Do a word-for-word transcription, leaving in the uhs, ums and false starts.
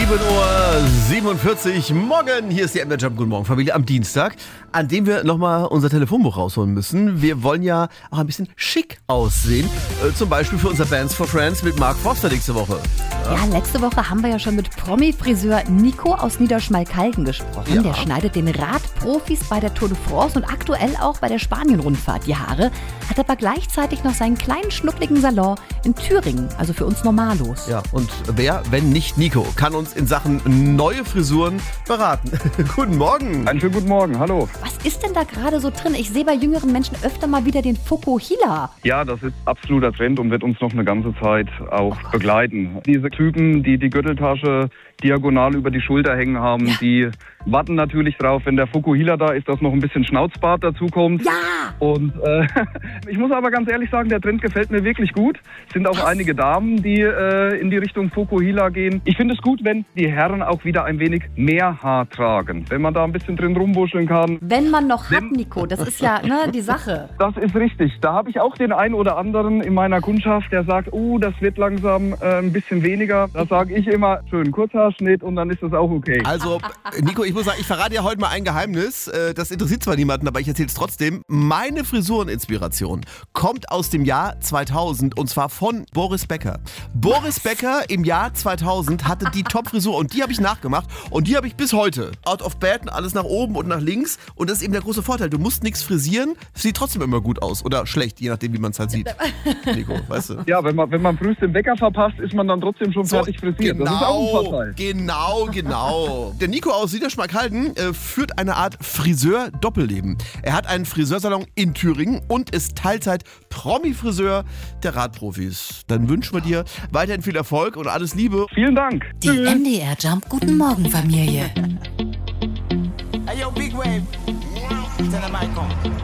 sieben Uhr siebenundvierzig, morgen. Hier ist die M D Jump. Guten Morgen, Familie, am Dienstag, an dem wir nochmal unser Telefonbuch rausholen müssen. Wir wollen ja auch ein bisschen schick aussehen. Äh, zum Beispiel für unser Bands for Friends mit Mark Forster nächste Woche. Ja. ja, letzte Woche haben wir ja schon mit Promi-Friseur Nico aus Niederschmalkalden gesprochen. Ja. Der schneidet den Radprofis bei der Tour de France und aktuell auch bei der Spanien-Rundfahrt die Haare. Hat aber gleichzeitig noch seinen kleinen schnuckligen Salon in Thüringen, also für uns Normalos. Ja, und wer, wenn nicht Nico, kann uns in Sachen neue Frisuren beraten. Guten Morgen. Einen schönen guten Morgen, hallo. Was ist denn da gerade so drin? Ich sehe bei jüngeren Menschen öfter mal wieder den Fukuhila. Ja, das ist absoluter Trend und wird uns noch eine ganze Zeit auch begleiten. Diese Typen, die die Gürteltasche diagonal über die Schulter hängen haben, ja. die warten natürlich drauf, wenn der Fukuhila da ist, dass noch ein bisschen Schnauzbart dazukommt. Ja! Und äh, ich muss aber ganz ehrlich sagen, der Trend gefällt mir wirklich gut. Es sind auch Was? einige Damen, die äh, in die Richtung Fukuhila gehen. Ich finde es gut, wenn die Herren auch wieder ein wenig mehr Haar tragen. Wenn man da ein bisschen drin rumwuscheln kann. Wenn man noch hat, Nico, das ist ja ne, die Sache. Das ist richtig. Da habe ich auch den einen oder anderen in meiner Kundschaft, der sagt, oh, das wird langsam äh, ein bisschen weniger. Da sage ich immer, schön Kurzhaarschnitt und dann ist das auch okay. Also, Nico, ich muss sagen, ich verrate ja heute mal ein Geheimnis. Das interessiert zwar niemanden, aber ich erzähle es trotzdem. Meine Frisureninspiration kommt aus dem Jahr zweitausend und zwar von Boris Becker. Boris Becker im Jahr zweitausend hatte die Top-Frisur und die habe ich nachgemacht und die habe ich bis heute. Out of bed, alles nach oben und nach links und das ist eben der große Vorteil. Du musst nichts frisieren, sieht trotzdem immer gut aus oder schlecht, je nachdem, wie man es halt sieht. Nico, weißt du? Ja, wenn man, wenn man frühst den Wecker verpasst, ist man dann trotzdem schon so, fertig frisiert. Genau, das ist auch ein Vorteil. Genau, genau. Der Nico aus Niederschmalkalden äh, führt eine Art Friseur-Doppelleben. Er hat einen Friseursalon in Thüringen und ist Teilzeit-Promi-Friseur der Radprofis. Dann wünschen wir dir weiterhin viel Erfolg und alles Liebe. Vielen Dank. Die Tschüss. M D R Jump. Guten Morgen, Familie. Hey, yo, Big Wave. Tell them I come.